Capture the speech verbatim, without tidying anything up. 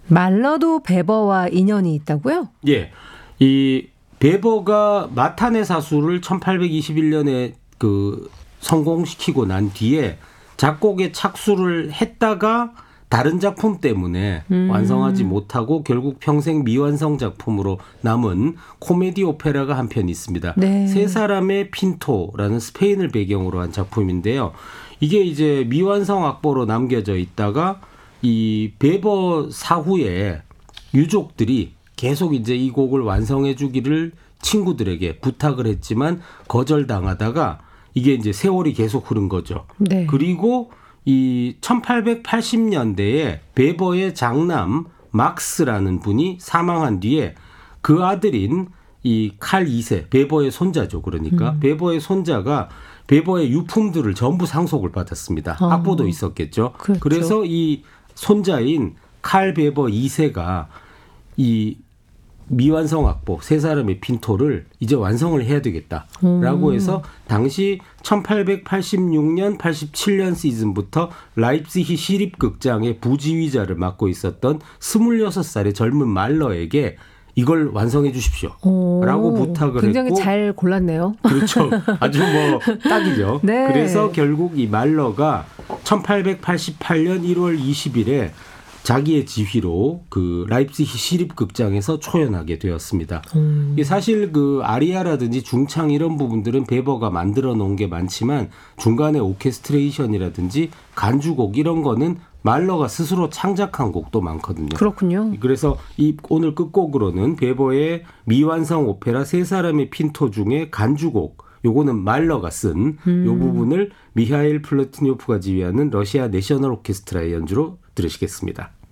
말러도 베버와 인연이 있다고요? 예. 이 베버가 마타네 사수를 천팔백이십일 년에 그 성공시키고 난 뒤에 작곡에 착수를 했다가 다른 작품 때문에 음. 완성하지 못하고 결국 평생 미완성 작품으로 남은 코미디 오페라가 한 편 있습니다. 네. 세 사람의 핀토라는 스페인을 배경으로 한 작품인데요. 이게 이제 미완성 악보로 남겨져 있다가 이 베버 사후에 유족들이 계속 이제 이 곡을 완성해 주기를 친구들에게 부탁을 했지만 거절당하다가 이게 이제 세월이 계속 흐른 거죠. 네. 그리고 이 천팔백팔십 년대에 베버의 장남 막스라는 분이 사망한 뒤에 그 아들인 이 칼 이 세, 베버의 손자죠. 그러니까 음. 베버의 손자가 베버의 유품들을 전부 상속을 받았습니다. 아. 악보도 있었겠죠. 그렇죠. 그래서 이 손자인 칼 베버 이 세가 이 미완성 악보 세 사람의 핀토를 이제 완성을 해야 되겠다라고 음. 해서 당시 천팔백팔십육 년 팔십칠 년 시즌부터 라입시히 시립극장의 부지휘자를 맡고 있었던 스물여섯 살의 젊은 말러에게 이걸 완성해 주십시오라고 부탁을 굉장히 했고 굉장히 잘 골랐네요. 그렇죠. 아주 뭐 딱이죠. 네. 그래서 결국 이 말러가 천팔백팔십팔 년 일월 이십일에 자기의 지휘로 그 라입시히 시립극장에서 초연하게 되었습니다. 음. 이게 사실 그 아리아라든지 중창 이런 부분들은 베버가 만들어 놓은 게 많지만 중간에 오케스트레이션이라든지 간주곡 이런 거는 말러가 스스로 창작한 곡도 많거든요. 그렇군요. 그래서 이 오늘 끝곡으로는 베버의 미완성 오페라 세 사람의 핀토 중에 간주곡 요거는 말러가 쓴 음. 요 부분을 미하일 플라티니오프가 지휘하는 러시아 내셔널 오케스트라의 연주로 들으시겠습니다.